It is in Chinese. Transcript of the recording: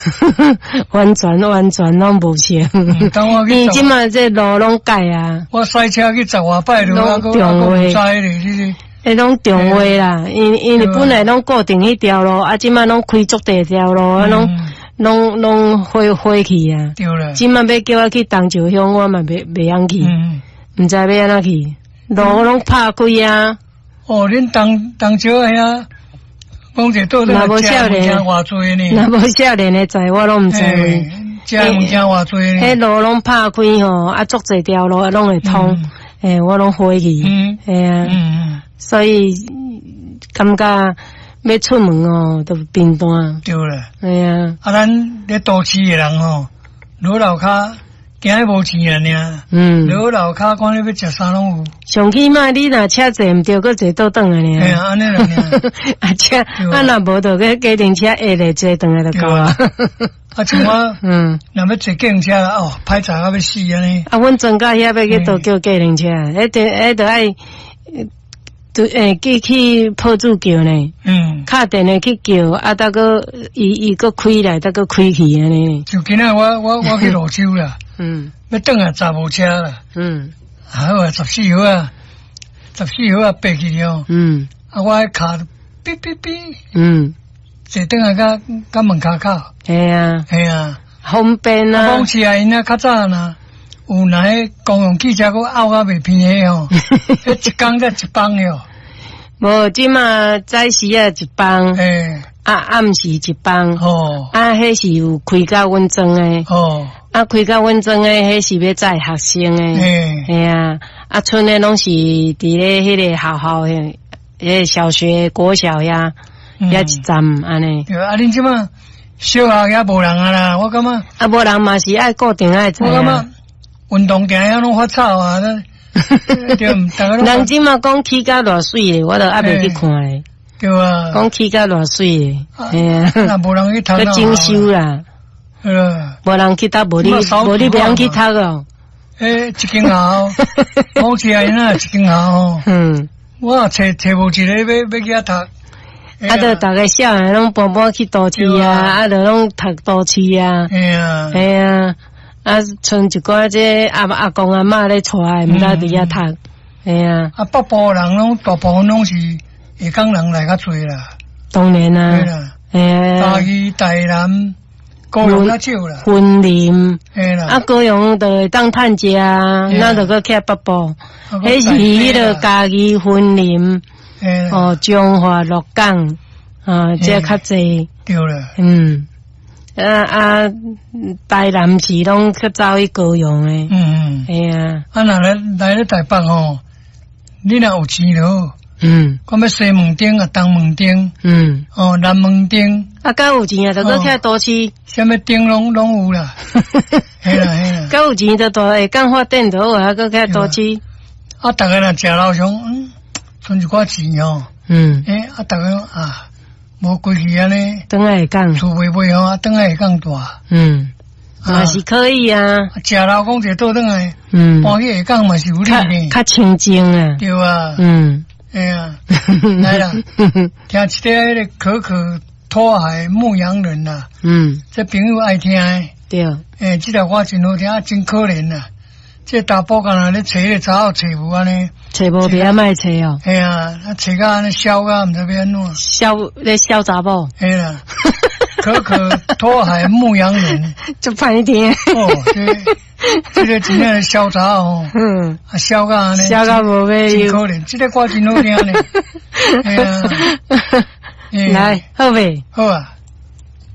完全拢无像。你即马这路拢改啊。 我赛车去10外摆路， 拢重话，迄拢重话啦。因为本来拢固定迄条路，啊，即马拢开足地条路，啊，拢火去啊。 对啦。 即马要叫我去东石乡，我嘛袂晓去，毋知要安怎去，路拢拍开啊。 哦，恁东石遐。讲者倒那无少年偌济呢？ 那无少年的在我拢毋知。 食物件偌济呢？ 迄路拢拍开吼，啊，足侪条路拢会通。我拢回去。所以感觉要出门哦，都平淡。 对啦。 啊。 啊，咱咧都市的人吼，落楼骹。今日无钱啊，落楼骹看你要食啥拢有。 上起码你若车坐毋对，搁坐倒转来呢。 安尼啦。 啊车，啊若无就去计程车下来坐转来就够啊。 啊像我，若要坐计程车哦，歹查到要死安尼。 啊，阮庄家遐要去倒叫计程车，迄得爱，去铺子叫呢。敲电话去叫，啊，得个伊搁开来，得个开去安尼。 就今仔我去泸州啦。要转来查无车啦。好啊，14号啊，14号啊，爬去了。啊，我迄卡哔哔哔。坐转来甲门口口。 系啊，方便啊。 往时啊，因啊较早呐，有迄公用汽车佫拗啊袂偏迄吼，迄一工才一班哟。 无，即马早时啊一班。暗时一班。迄是有开到阮庄诶。开到阮庄诶，迄是要载学生诶。系啊，剩诶拢是伫咧迄个校诶，迄小学、国小呀，遐一站安尼。 对啊，恁即马小学也无人啊啦，我感觉。 啊，无人嘛是爱固定爱载。 我感觉运动行遐拢发臭啊，对，大家拢。 人即马讲起甲偌水咧，我都还袂去看咧。 对啊。 讲起甲偌水咧，系啊。 那无人去读啦。去精修啦。无人去读，无你袂晓去读哦。 一间校，好似啊，因啊一间校。我找无一个要去遐读。 啊，就逐个小孩拢搬去都市啊，就拢读都市啊。系啊，剩一寡这阿公阿嬷咧带，毋知伫遐读。系啊。啊， 北部人拢大部分拢是下港人来较侪啦。 当然啦。 嘉义、台南。高雄较少啦， 云林， 嘿啦， 啊高雄就会当趁食啊，那就搁去北部，迄是迄个嘉义、云林，彰化、鹿港，这较济。 对啦， 台南市拢去走去高雄诶，系啊。 啊，若来咧台北吼，你若有钱咯。我要西门町啊，东门町，南门町。啊，较有钱啊，就搁去都市。什么町拢有啦。系啦。较有钱就大会讲发展就好啊，搁去都市。啊，逐个若食老乡，存一寡钱哦。啊，逐个啊，无过去安尼。等下会讲。厝卖吼，啊，等下会讲大。嘛是可以啊。食老讲者倒转来。搬去下港嘛是有理呢。较清净啊。对啊。哎呀，来啦！听一个迄个可可托海牧羊人呐，这朋友爱听诶。对，这条歌真好听，真可怜呐。这大埔干那咧找咧查某找无安尼，找无别啊卖找哦。哎呀，找到安尼笑到毋知要安怎。笑查某。哎啦，可可托海牧羊人，就歹听。这个真正潇洒哦，笑到安尼，笑到无咩真可怜。这个歌真好听呢。哎呀，来，好未？好啊。